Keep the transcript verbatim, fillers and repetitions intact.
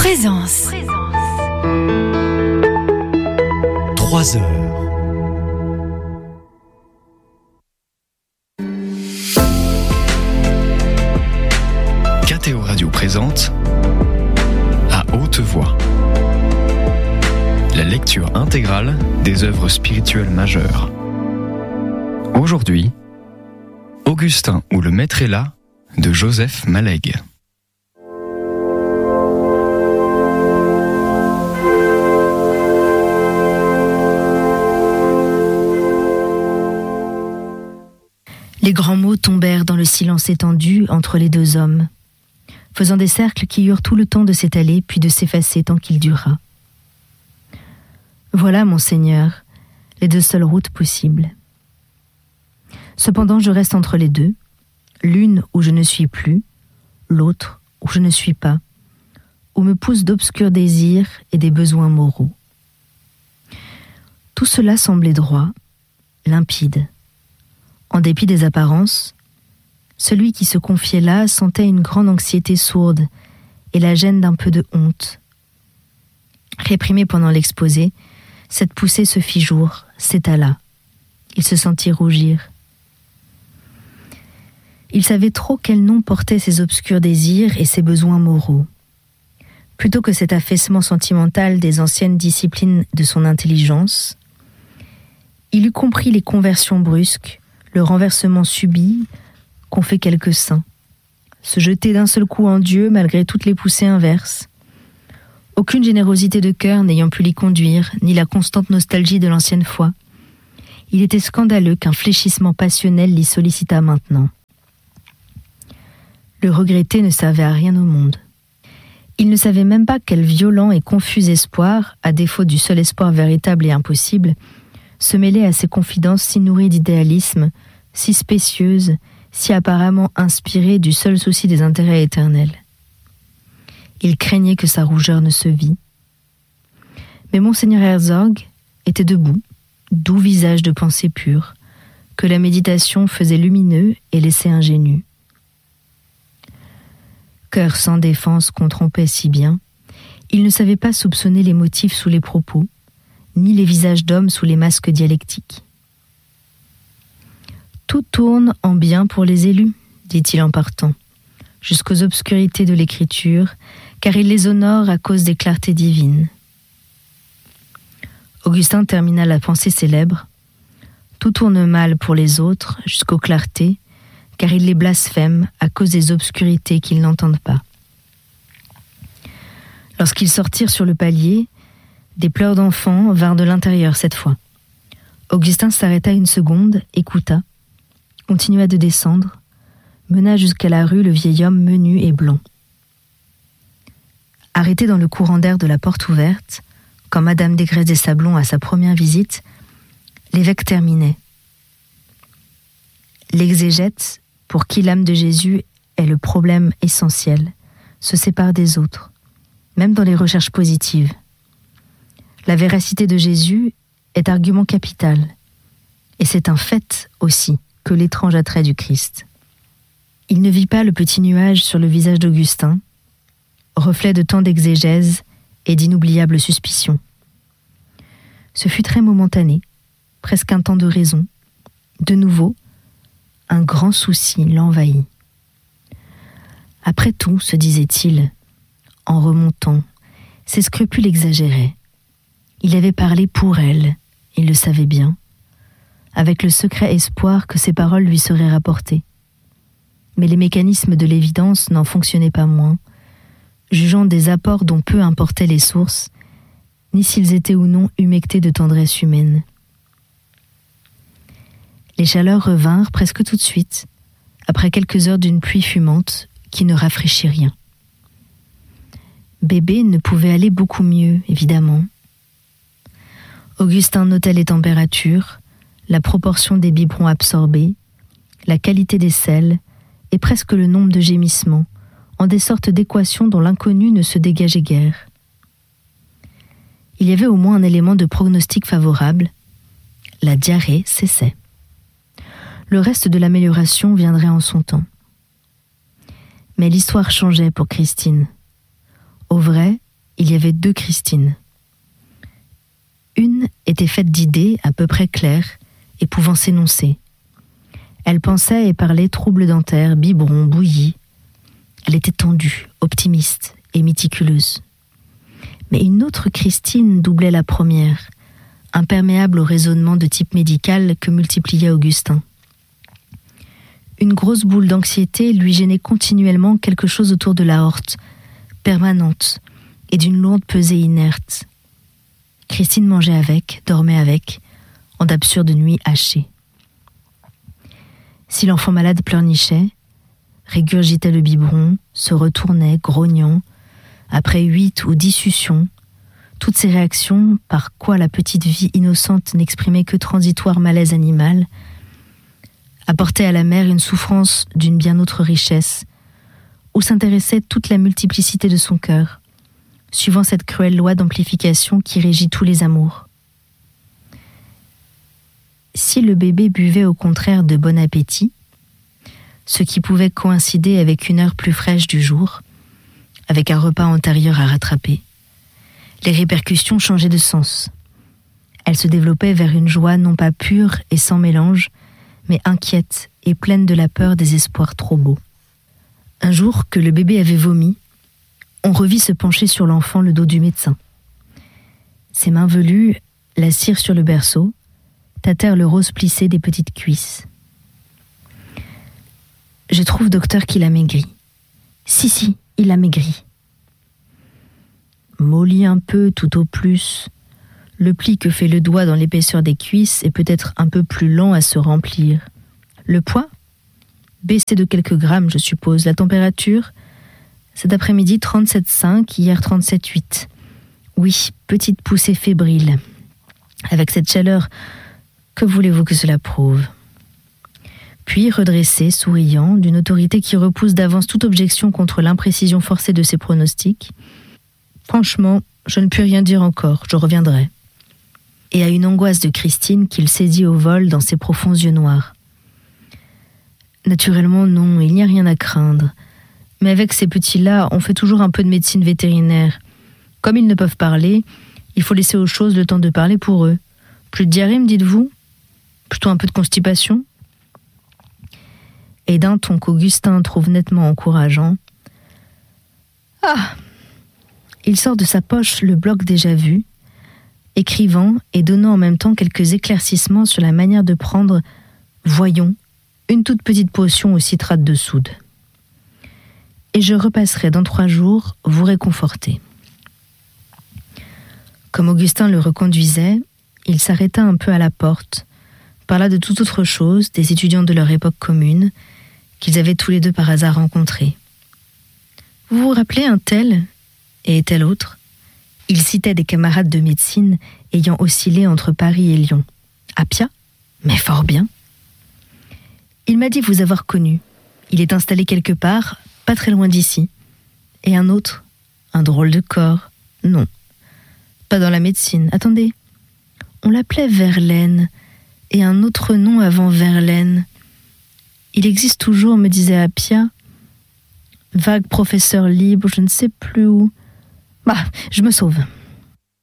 Présence. Trois heures. K T O Radio présente À haute voix la lecture intégrale des œuvres spirituelles majeures. Aujourd'hui, Augustin ou le Maître est là de Joseph Mallègue. Les grands mots tombèrent dans le silence étendu entre les deux hommes, faisant des cercles qui eurent tout le temps de s'étaler puis de s'effacer tant qu'il dura. Voilà, monseigneur, les deux seules routes possibles. Cependant, je reste entre les deux, l'une où je ne suis plus, l'autre où je ne suis pas, où me poussent d'obscurs désirs et des besoins moraux. Tout cela semblait droit, limpide. En dépit des apparences, celui qui se confiait là sentait une grande anxiété sourde et la gêne d'un peu de honte. Réprimé pendant l'exposé, cette poussée se fit jour, s'étala. Il se sentit rougir. Il savait trop quel nom portaient ses obscurs désirs et ses besoins moraux. Plutôt que cet affaissement sentimental des anciennes disciplines de son intelligence, il eût compris les conversions brusques, le renversement subit qu'ont fait quelques saints, se jeter d'un seul coup en Dieu malgré toutes les poussées inverses. Aucune générosité de cœur n'ayant pu l'y conduire, ni la constante nostalgie de l'ancienne foi, il était scandaleux qu'un fléchissement passionnel l'y sollicitât maintenant. Le regretter ne servait à rien au monde. Il ne savait même pas quel violent et confus espoir, à défaut du seul espoir véritable et impossible, se mêlait à ces confidences si nourries d'idéalisme, si spécieuses, si apparemment inspirées du seul souci des intérêts éternels. Il craignait que sa rougeur ne se vît. Mais monseigneur Herzog était debout, doux visage de pensée pure, que la méditation faisait lumineux et laissait ingénu. Cœur sans défense qu'on trompait si bien, il ne savait pas soupçonner les motifs sous les propos, ni les visages d'hommes sous les masques dialectiques. Tout tourne en bien pour les élus, dit-il en partant, jusqu'aux obscurités de l'écriture, car il les honore à cause des clartés divines. Augustin termina la pensée célèbre. Tout tourne mal pour les autres jusqu'aux clartés, car ils les blasphèment à cause des obscurités qu'ils n'entendent pas. Lorsqu'ils sortirent sur le palier, des pleurs d'enfants vinrent de l'intérieur cette fois. Augustin s'arrêta une seconde, écouta, continua de descendre, mena jusqu'à la rue le vieil homme menu et blanc. Arrêté dans le courant d'air de la porte ouverte, quand Madame Desgrès des Sablons à sa première visite, l'évêque terminait. L'exégète, pour qui l'âme de Jésus est le problème essentiel, se sépare des autres, même dans les recherches positives. La véracité de Jésus est argument capital, et c'est un fait aussi que l'étrange attrait du Christ. Il ne vit pas le petit nuage sur le visage d'Augustin, reflet de tant d'exégèse et d'inoubliables suspicions. Ce fut très momentané, presque un temps de raison. De nouveau, un grand souci l'envahit. Après tout, se disait-il, en remontant, ses scrupules exagéraient. Il avait parlé pour elle, il le savait bien, avec le secret espoir que ses paroles lui seraient rapportées. Mais les mécanismes de l'évidence n'en fonctionnaient pas moins, jugeant des apports dont peu importaient les sources, ni s'ils étaient ou non humectés de tendresse humaine. Les chaleurs revinrent presque tout de suite, après quelques heures d'une pluie fumante qui ne rafraîchit rien. Bébé ne pouvait aller beaucoup mieux, évidemment. Augustin notait les températures, la proportion des biberons absorbés, la qualité des sels et presque le nombre de gémissements, en des sortes d'équations dont l'inconnu ne se dégageait guère. Il y avait au moins un élément de prognostic favorable. La diarrhée cessait. Le reste de l'amélioration viendrait en son temps. Mais l'histoire changeait pour Christine. Au vrai, il y avait deux Christine. Une était faite d'idées à peu près claires et pouvant s'énoncer. Elle pensait et parlait trouble dentaire, biberon, bouillie. Elle était tendue, optimiste et méticuleuse. Mais une autre Christine doublait la première, imperméable au raisonnement de type médical que multipliait Augustin. Une grosse boule d'anxiété lui gênait continuellement quelque chose autour de l'aorte, permanente, et d'une lourde pesée inerte. Christine mangeait avec, dormait avec, en d'absurdes nuits hachées. Si l'enfant malade pleurnichait, régurgitait le biberon, se retournait, grognant, après huit ou dix suctions, toutes ces réactions, par quoi la petite vie innocente n'exprimait que transitoire malaise animal, apportaient à la mère une souffrance d'une bien autre richesse, où s'intéressait toute la multiplicité de son cœur, suivant cette cruelle loi d'amplification qui régit tous les amours. Si le bébé buvait au contraire de bon appétit, ce qui pouvait coïncider avec une heure plus fraîche du jour, avec un repas antérieur à rattraper, les répercussions changeaient de sens. Elles se développaient vers une joie non pas pure et sans mélange, mais inquiète et pleine de la peur des espoirs trop beaux. Un jour que le bébé avait vomi, on revit se pencher sur l'enfant le dos du médecin. Ses mains velues l'assirent sur le berceau, tâtèrent le rose plissé des petites cuisses. « Je trouve, docteur, qu'il a maigri. »« Si, si, il a maigri. » Mollit un peu tout au plus. Le pli que fait le doigt dans l'épaisseur des cuisses est peut-être un peu plus lent à se remplir. Le poids ? Baissé de quelques grammes, je suppose. La température ? Cet après-midi, trente-sept virgule cinq, hier trente-sept virgule huit. Oui, petite poussée fébrile. Avec cette chaleur, que voulez-vous que cela prouve ? Puis, redressé, souriant, d'une autorité qui repousse d'avance toute objection contre l'imprécision forcée de ses pronostics. Franchement, je ne puis rien dire encore, je reviendrai. Et à une angoisse de Christine qu'il saisit au vol dans ses profonds yeux noirs. Naturellement, non, il n'y a rien à craindre. Mais avec ces petits-là, on fait toujours un peu de médecine vétérinaire. Comme ils ne peuvent parler, il faut laisser aux choses le temps de parler pour eux. Plus de diarrhée, me dites-vous ? Plutôt un peu de constipation ? Et d'un ton qu'Augustin trouve nettement encourageant. Ah ! Il sort de sa poche le bloc déjà vu, écrivant et donnant en même temps quelques éclaircissements sur la manière de prendre, voyons, une toute petite potion au citrate de soude. Et je repasserai dans trois jours vous réconforter. Comme Augustin le reconduisait, il s'arrêta un peu à la porte, parla de toute autre chose, des étudiants de leur époque commune, qu'ils avaient tous les deux par hasard rencontrés. Vous vous rappelez un tel et tel autre ? Il citait des camarades de médecine ayant oscillé entre Paris et Lyon. Appia ? Mais fort bien. Il m'a dit vous avoir connu. Il est installé quelque part, pas très loin d'ici. Et un autre ? Un drôle de corps ? Non. Pas dans la médecine. Attendez. On l'appelait Verlaine, et un autre nom avant Verlaine. Il existe toujours, me disait Appia. Vague professeur libre, je ne sais plus où. Bah, je me sauve.